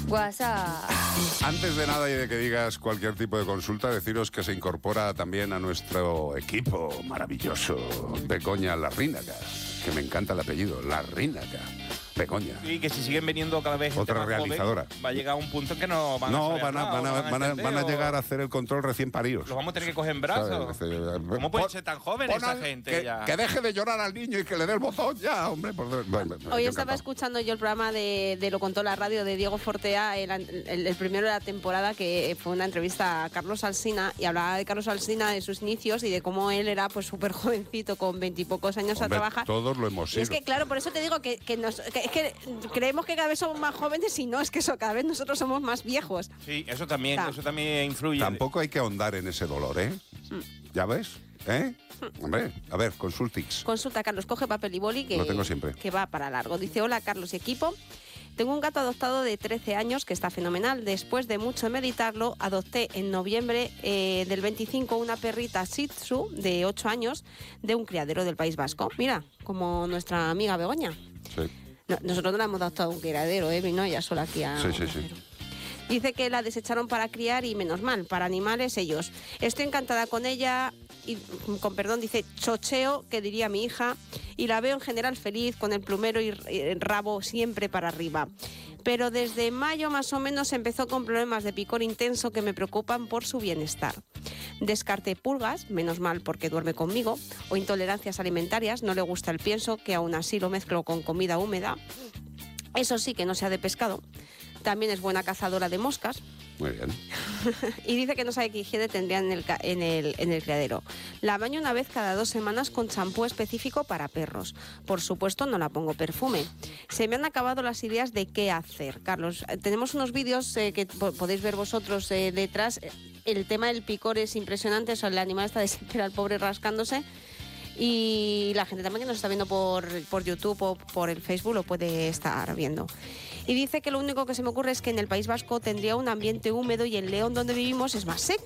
WhatsApp. Antes de nada y de que digas cualquier tipo de consulta, deciros que se incorpora también a nuestro equipo maravilloso Begoña Larrínaga, que me encanta el apellido, Larrínaga. Begoña. Y que si siguen viniendo cada vez gente otra más realizadora. joven, va a llegar a un punto en que no van No, a saber van a llegar a hacer el control recién paridos. Los vamos a tener que coger en brazos. ¿Cómo pueden ser tan jóvenes esa gente ya? Que deje de llorar al niño y que le dé el botón ya, hombre. Hoy estaba escuchando yo el programa de Lo Contó la Radio de Diego Fortea, el primero de la temporada, que fue una entrevista a Carlos Alsina, y hablaba de Carlos Alsina, de sus inicios y de cómo él era pues súper jovencito, con 20 y pocos años a trabajar. Todos lo hemos sido. Y es que, claro, por eso te digo que es que creemos que cada vez somos más jóvenes y no, es que cada vez nosotros somos más viejos. Sí, eso también influye. Tampoco hay que ahondar en ese dolor, ¿eh? ¿Ya ves? Hombre, a ver, consultix. Consulta, Carlos, coge papel y boli, que lo tengo siempre, que va para largo. Dice: hola, Carlos y equipo. Tengo un gato adoptado de 13 años que está fenomenal. Después de mucho meditarlo, adopté en noviembre del 25 una perrita Shih Tzu de 8 años de un criadero del País Vasco. Mira, como nuestra amiga Begoña. Sí. No, nosotros no la hemos adoptado a un criadero, vino ella sola aquí a... Sí. Dice que la desecharon para criar y menos mal, para animales ellos. Estoy encantada con ella y, con perdón, dice chocheo, que diría mi hija, y la veo en general feliz, con el plumero y el rabo siempre para arriba. Pero desde mayo más o menos empezó con problemas de picor intenso que me preocupan por su bienestar. Descarté pulgas, menos mal porque duerme conmigo, o intolerancias alimentarias, no le gusta el pienso, que aún así lo mezclo con comida húmeda. Eso sí, que no sea de pescado. También es buena cazadora de moscas. Muy bien. Y dice que no sabe qué higiene tendría en el criadero. La baño una vez cada 2 semanas con champú específico para perros. Por supuesto, no la pongo perfume. Se me han acabado las ideas de qué hacer. Carlos, tenemos unos vídeos que podéis ver vosotros detrás. El tema del picor es impresionante. O sea, el animal está desesperado, el pobre, rascándose. Y la gente también que nos está viendo por YouTube o por el Facebook lo puede estar viendo. Y dice que lo único que se me ocurre es que en el País Vasco tendría un ambiente húmedo y en León, donde vivimos, es más seco.